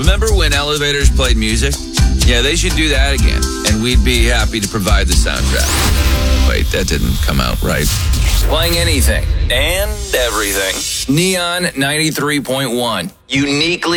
Remember when elevators played music? Yeah, they should do that again, and we'd be happy to provide the soundtrack. Wait, that didn't come out right. Playing anything and everything. Neon 93.1. Uniquely